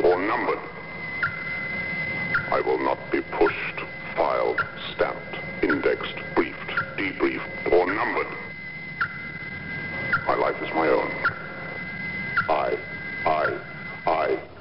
or numbered. I will not be pushed, filed, stamped, indexed, briefed, debriefed, or numbered. My life is my own. I